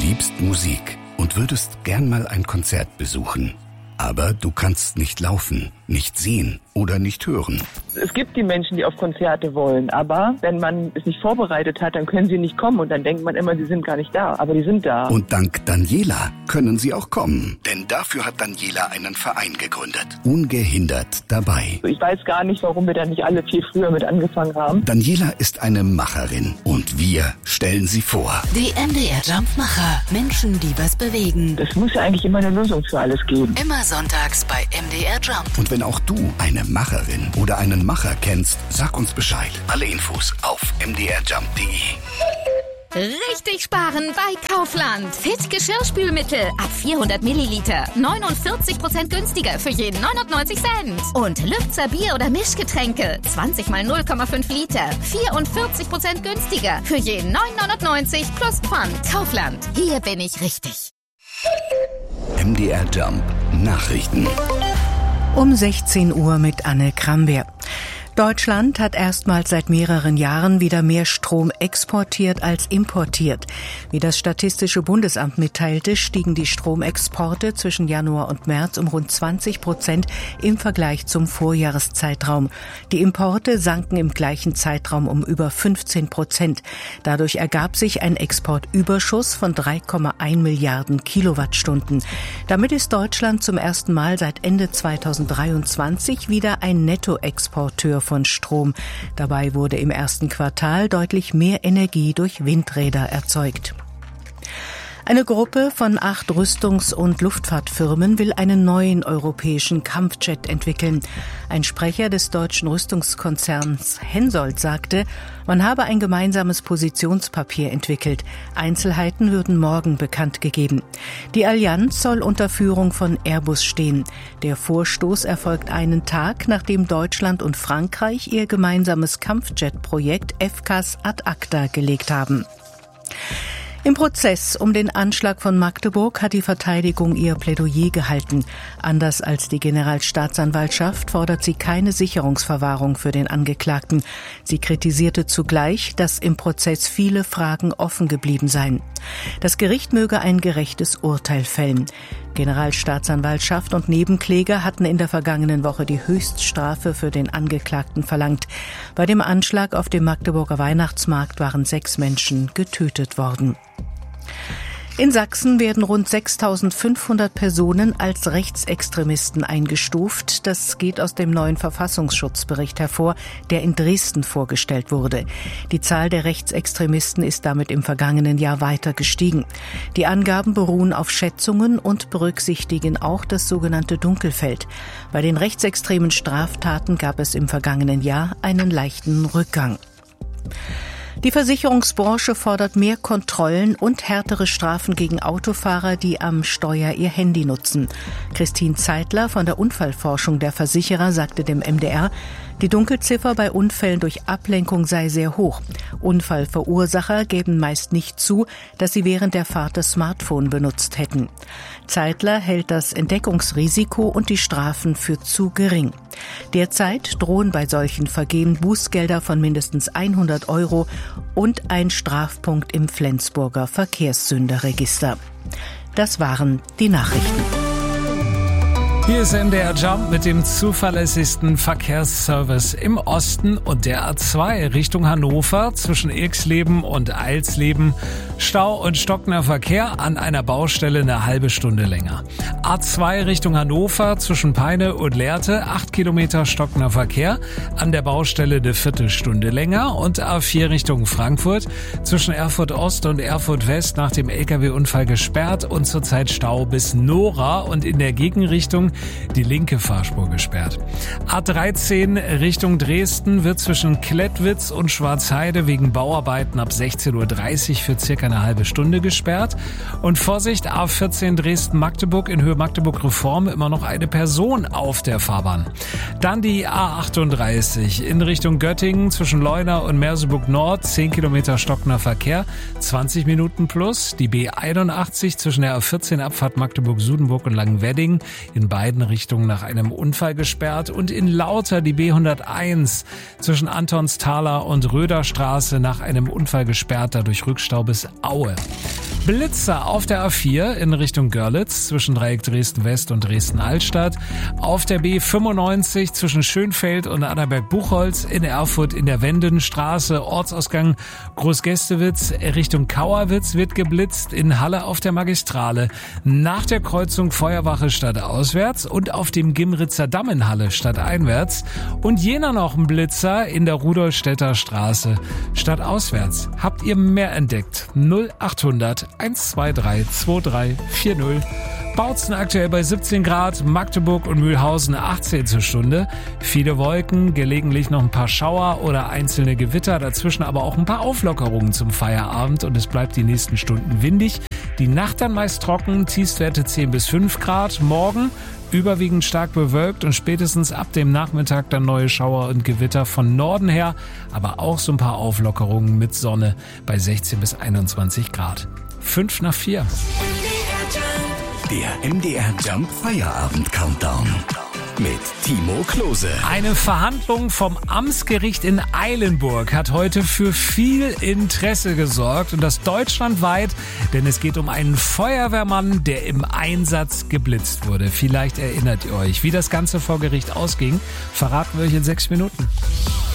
liebst Musik und würdest gern mal ein Konzert besuchen. Aber du kannst nicht laufen, nicht sehen oder nicht hören. Es gibt die Menschen, die auf Konzerte wollen, aber wenn man es nicht vorbereitet hat, dann können sie nicht kommen und dann denkt man immer, sie sind gar nicht da, aber die sind da. Und dank Daniela können sie auch kommen, denn dafür hat Daniela einen Verein gegründet. Ungehindert dabei. Ich weiß gar nicht, warum wir da nicht alle viel früher mit angefangen haben. Daniela ist eine Macherin und wir stellen sie vor. Die MDR Jump-Macher. Menschen, die was bewegen. Es muss ja eigentlich immer eine Lösung für alles geben. Immer sonntags bei MDR Jump. Und wenn auch du eine Macherin oder einen Macher kennst, sag uns Bescheid. Alle Infos auf mdrjump.de. Richtig sparen bei Kaufland. Fit Geschirrspülmittel ab 400 Milliliter. 49% günstiger für jeden 99 Cent. Und Lübzer Bier- oder Mischgetränke. 20 mal 0,5 Liter. 44% günstiger für jeden 9,99 plus Pfand. Kaufland. Hier bin ich richtig. MDR Jump Nachrichten. Um 16 Uhr mit Anne Krambeer. Deutschland hat erstmals seit mehreren Jahren wieder mehr Strom exportiert als importiert. Wie das Statistische Bundesamt mitteilte, stiegen die Stromexporte zwischen Januar und März um rund 20% im Vergleich zum Vorjahreszeitraum. Die Importe sanken im gleichen Zeitraum um über 15%. Dadurch ergab sich ein Exportüberschuss von 3,1 Milliarden Kilowattstunden. Damit ist Deutschland zum ersten Mal seit Ende 2023 wieder ein Nettoexporteur von Strom. Dabei wurde im ersten Quartal deutlich mehr Energie durch Windräder erzeugt. Eine Gruppe von 8 Rüstungs- und Luftfahrtfirmen will einen neuen europäischen Kampfjet entwickeln. Ein Sprecher des deutschen Rüstungskonzerns Hensoldt sagte, man habe ein gemeinsames Positionspapier entwickelt. Einzelheiten würden morgen bekannt gegeben. Die Allianz soll unter Führung von Airbus stehen. Der Vorstoß erfolgt einen Tag, nachdem Deutschland und Frankreich ihr gemeinsames Kampfjet-Projekt FCAS ad acta gelegt haben. Im Prozess um den Anschlag von Magdeburg hat die Verteidigung ihr Plädoyer gehalten. Anders als die Generalstaatsanwaltschaft fordert sie keine Sicherungsverwahrung für den Angeklagten. Sie kritisierte zugleich, dass im Prozess viele Fragen offen geblieben seien. Das Gericht möge ein gerechtes Urteil fällen. Generalstaatsanwaltschaft und Nebenkläger hatten in der vergangenen Woche die Höchststrafe für den Angeklagten verlangt. Bei dem Anschlag auf dem Magdeburger Weihnachtsmarkt waren 6 Menschen getötet worden. In Sachsen werden rund 6.500 Personen als Rechtsextremisten eingestuft. Das geht aus dem neuen Verfassungsschutzbericht hervor, der in Dresden vorgestellt wurde. Die Zahl der Rechtsextremisten ist damit im vergangenen Jahr weiter gestiegen. Die Angaben beruhen auf Schätzungen und berücksichtigen auch das sogenannte Dunkelfeld. Bei den rechtsextremen Straftaten gab es im vergangenen Jahr einen leichten Rückgang. Die Versicherungsbranche fordert mehr Kontrollen und härtere Strafen gegen Autofahrer, die am Steuer ihr Handy nutzen. Christine Zeitler von der Unfallforschung der Versicherer sagte dem MDR, die Dunkelziffer bei Unfällen durch Ablenkung sei sehr hoch. Unfallverursacher geben meist nicht zu, dass sie während der Fahrt das Smartphone benutzt hätten. Zeitler hält das Entdeckungsrisiko und die Strafen für zu gering. Derzeit drohen bei solchen Vergehen Bußgelder von mindestens 100 € und ein Strafpunkt im Flensburger Verkehrssünderregister. Das waren die Nachrichten. Hier ist MDR Jump mit dem zuverlässigsten Verkehrsservice im Osten und der A2 Richtung Hannover zwischen Irxleben und Eilsleben. Stau und stockender Verkehr an einer Baustelle eine halbe Stunde länger. A2 Richtung Hannover zwischen Peine und Lehrte 8 Kilometer stockender Verkehr, an der Baustelle eine Viertelstunde länger. Und A4 Richtung Frankfurt zwischen Erfurt Ost und Erfurt West nach dem LKW-Unfall gesperrt und zurzeit Stau bis Nora und in der Gegenrichtung die linke Fahrspur gesperrt. A13 Richtung Dresden wird zwischen Klettwitz und Schwarzheide wegen Bauarbeiten ab 16:30 Uhr für circa eine halbe Stunde gesperrt. Und Vorsicht, A14 Dresden-Magdeburg in Höhe Magdeburg-Reform immer noch eine Person auf der Fahrbahn. Dann die A38 in Richtung Göttingen zwischen Leuna und Merseburg Nord, 10 Kilometer stockender Verkehr, 20 Minuten plus. Die B81 zwischen der A14 Abfahrt Magdeburg-Sudenburg und Langenwedding in beiden Richtungen nach einem Unfall gesperrt und in Lauter die B101 zwischen Antonsthaler und Röderstraße nach einem Unfall gesperrt, dadurch Rückstau bis Aue. Blitzer auf der A4 in Richtung Görlitz zwischen Dreieck Dresden-West und Dresden-Altstadt. Auf der B95 zwischen Schönfeld und Annaberg-Buchholz in Erfurt in der Wendenstraße. Ortsausgang Großgästewitz Richtung Kauerwitz wird geblitzt. In Halle auf der Magistrale. Nach der Kreuzung Feuerwache stadtauswärts und auf dem Gimritzer Damm in Halle stadteinwärts. Und Jena noch ein Blitzer in der Rudolstädter Straße stadtauswärts. Habt ihr mehr entdeckt? 0800 123 2340. Bautzen aktuell bei 17 Grad, Magdeburg und Mühlhausen 18 zur Stunde. Viele Wolken, gelegentlich noch ein paar Schauer oder einzelne Gewitter, dazwischen aber auch ein paar Auflockerungen zum Feierabend und es bleibt die nächsten Stunden windig. Die Nacht dann meist trocken, Tiefstwerte 10 bis 5 Grad. Morgen überwiegend stark bewölkt und spätestens ab dem Nachmittag dann neue Schauer und Gewitter von Norden her, aber auch so ein paar Auflockerungen mit Sonne bei 16 bis 21 Grad. 5:04. Der MDR Jump Feierabend Countdown mit Timo Klose. Eine Verhandlung vom Amtsgericht in Eilenburg hat heute für viel Interesse gesorgt und das deutschlandweit, denn es geht um einen Feuerwehrmann, der im Einsatz geblitzt wurde. Vielleicht erinnert ihr euch, wie das Ganze vor Gericht ausging, verraten wir euch in 6 Minuten.